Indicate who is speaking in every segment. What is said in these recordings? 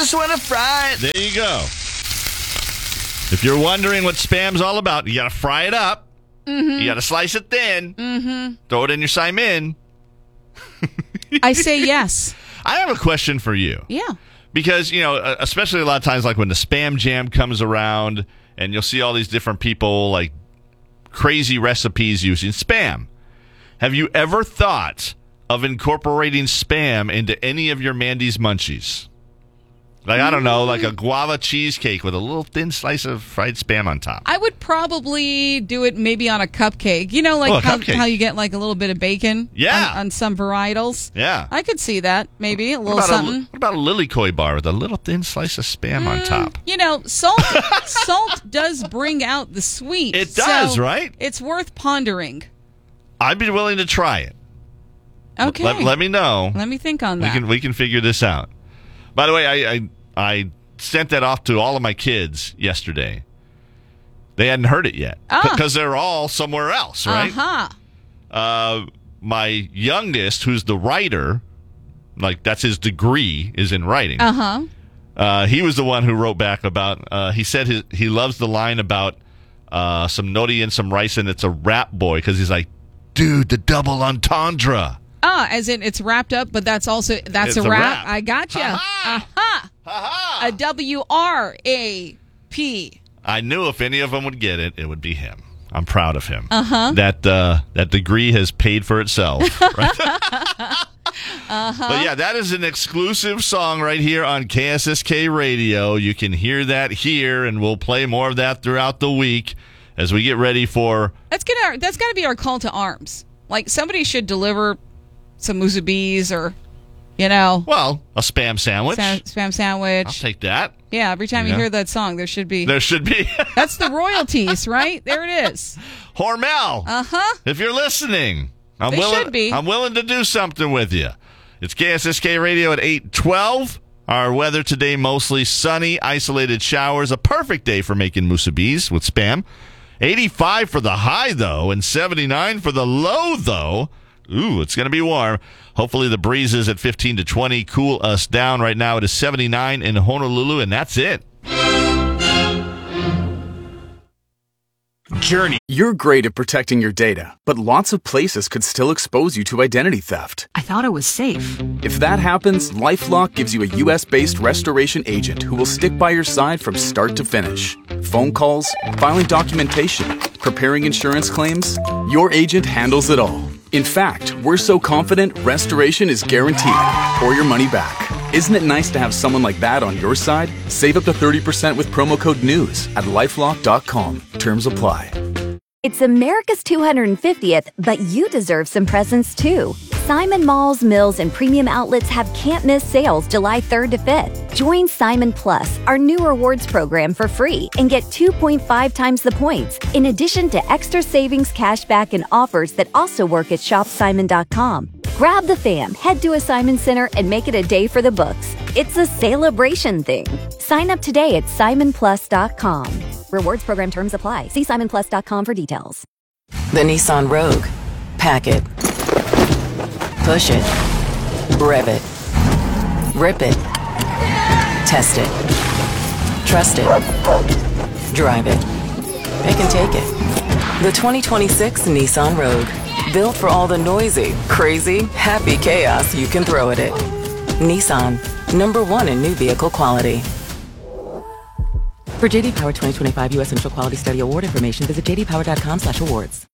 Speaker 1: just want to fry it.
Speaker 2: There you go. If you're wondering what Spam's all about, you got to fry it up. Mm-hmm. You got to slice it thin. Mm-hmm. Throw it in your Simon.
Speaker 3: I say yes.
Speaker 2: I have a question for you.
Speaker 3: Yeah.
Speaker 2: Because, especially a lot of times, like when the Spam Jam comes around and you'll see all these different people, like crazy recipes using Spam. Have you ever thought of incorporating Spam into any of your Mandy's Munchies? Like, I don't know, like a guava cheesecake with a little thin slice of fried Spam on top.
Speaker 3: I would probably do it maybe on a cupcake. You know, like how you get like a little bit of bacon on some varietals?
Speaker 2: Yeah.
Speaker 3: I could see that, maybe, a little something.
Speaker 2: What about a Lilikoi bar with a little thin slice of Spam on top?
Speaker 3: Salt does bring out the sweet.
Speaker 2: It does, right?
Speaker 3: It's worth pondering.
Speaker 2: I'd be willing to try it.
Speaker 3: Okay.
Speaker 2: Let me know.
Speaker 3: Let me think on that.
Speaker 2: We can figure this out. By the way, I sent that off to all of my kids yesterday. They hadn't heard it yet because they're all somewhere else, right? My youngest, who's the writer, like that's his degree, is in writing. He was the one who wrote back about. He said he loves the line about some nori and some rice, and it's a rap boy because he's like, dude, the double entendre.
Speaker 3: As in it's wrapped up, but that's a rap. I gotcha. A W-R-A-P.
Speaker 2: I knew if any of them would get it, it would be him. I'm proud of him. That degree has paid for itself. Right? But yeah, that is an exclusive song right here on KSSK Radio. You can hear that here, and we'll play more of that throughout the week as we get ready for.
Speaker 3: That's got to be our call to arms. Like somebody should deliver some musubis or,
Speaker 2: Well, a Spam sandwich.
Speaker 3: Spam sandwich.
Speaker 2: I'll take that.
Speaker 3: Yeah, every time you hear that song, there should be.
Speaker 2: That's
Speaker 3: the royalties, right? There it is.
Speaker 2: Hormel. If you're listening, I'm willing to do something with you. It's KSSK Radio at 8:12. Our weather today, mostly sunny, isolated showers. A perfect day for making musubis with Spam. 85 for the high, though, and 79 for the low, though. Ooh, it's going to be warm. Hopefully the breezes at 15 to 20 cool us down. Right now it is 79 in Honolulu, and that's it.
Speaker 4: Journey. You're great at protecting your data, but lots of places could still expose you to identity theft.
Speaker 5: I thought it was safe.
Speaker 4: If that happens, LifeLock gives you a U.S.-based restoration agent who will stick by your side from start to finish. Phone calls, filing documentation, preparing insurance claims, your agent handles it all. In fact, we're so confident restoration is guaranteed or your money back. Isn't it nice to have someone like that on your side? Save up to 30% with promo code NEWS at LifeLock.com. Terms apply.
Speaker 6: It's America's 250th, but you deserve some presents too. Simon Malls, Mills, and Premium Outlets have can't-miss sales July 3rd to 5th. Join Simon Plus, our new rewards program, for free and get 2.5 times the points, in addition to extra savings, cashback, and offers that also work at ShopSimon.com. Grab the fam, head to a Simon Center, and make it a day for the books. It's a celebration thing. Sign up today at SimonPlus.com. Rewards program terms apply. See SimonPlus.com for details.
Speaker 5: The Nissan Rogue. Pack it. Push it. Rev it. Rip it. Test it. Trust it. Drive it. Pick and take it. The 2026 Nissan Rogue. Built for all the noisy, crazy, happy chaos you can throw at it. Nissan. #1 in new vehicle quality. For JD Power 2025 U.S. Initial Quality Study Award information, visit jdpower.com/awards.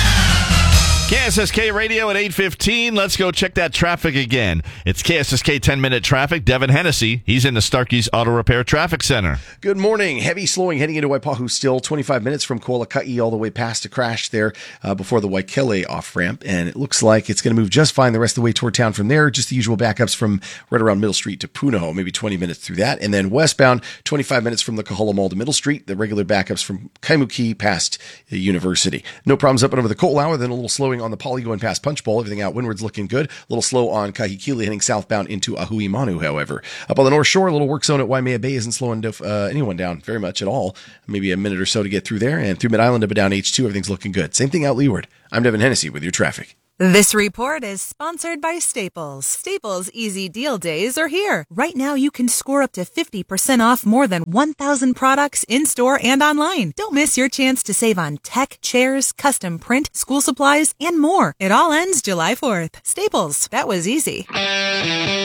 Speaker 2: KSSK Radio at 8:15. Let's go check that traffic again. It's KSSK 10-minute traffic. Devin Hennessy, he's in the Starkey's Auto Repair Traffic Center.
Speaker 7: Good morning. Heavy slowing heading into Waipahu still. 25 minutes from Kualaka'i all the way past a crash there before the Waikele off-ramp. And it looks like it's going to move just fine the rest of the way toward town from there. Just the usual backups from right around Middle Street to Punahou, maybe 20 minutes through that. And then westbound, 25 minutes from the Kahala Mall to Middle Street. The regular backups from Kaimuki past the University. No problems up and over the Ko'olaua. Then a little slowing on the Poly going past Punch Bowl. Everything out windward's looking good. A little slow on Kahikili heading southbound into Ahui Manu, however. Up on the North Shore, a little work zone at Waimea Bay isn't slowing anyone down very much at all. Maybe a minute or so to get through there. And through Mid-Island up and down H2, everything's looking good. Same thing out leeward. I'm Devin Hennessy with your traffic.
Speaker 1: This report is sponsored by Staples. Staples Easy Deal Days are here. Right now, you can score up to 50% off more than 1,000 products in-store and online. Don't miss your chance to save on tech, chairs, custom print, school supplies, and more. It all ends July 4th. Staples. That was easy.